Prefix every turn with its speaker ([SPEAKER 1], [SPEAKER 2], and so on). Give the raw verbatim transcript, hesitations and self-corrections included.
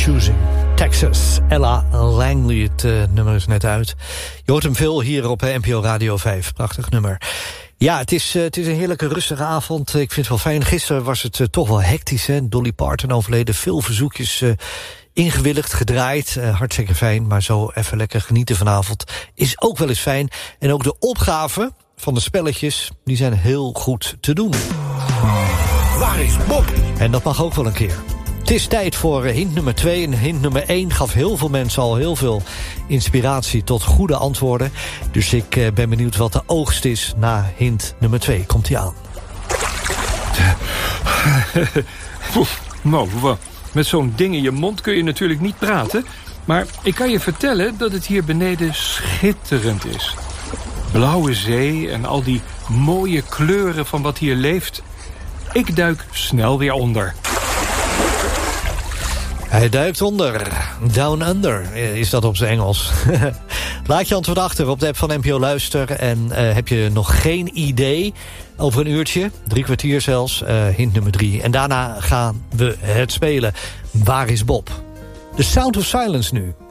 [SPEAKER 1] Choosing. Texas, Ella Langley, het uh, nummer is net uit. Je hoort hem veel hier op N P O Radio vijf, prachtig nummer. Ja, het is, uh, het is een heerlijke rustige avond. Ik vind het wel fijn. Gisteren was het uh, toch wel hectisch, hè? Dolly Parton overleden, veel verzoekjes uh, ingewilligd, gedraaid. Uh, hartstikke fijn, maar zo even lekker genieten vanavond is ook wel eens fijn. En ook de opgaven van de spelletjes, die zijn heel goed te doen.
[SPEAKER 2] Waar is Bob?
[SPEAKER 1] En dat mag ook wel een keer. Het is tijd voor hint nummer twee. En hint nummer één gaf heel veel mensen al heel veel inspiratie tot goede antwoorden. Dus ik uh, ben benieuwd wat de oogst is na hint nummer twee. Komt ie aan.
[SPEAKER 3] Nou, met zo'n ding in je mond kun je natuurlijk niet praten. Maar ik kan je vertellen dat het hier beneden schitterend is. Blauwe zee en al die mooie kleuren van wat hier leeft. Ik duik snel weer onder.
[SPEAKER 1] Hij duikt onder. Down under is dat op zijn Engels. Laat je antwoord achter op de app van N P O Luister. En uh, heb je nog geen idee over een uurtje, drie kwartier zelfs, uh, hint nummer drie. En daarna gaan we het spelen. Waar is Bob? The Sound of Silence nu.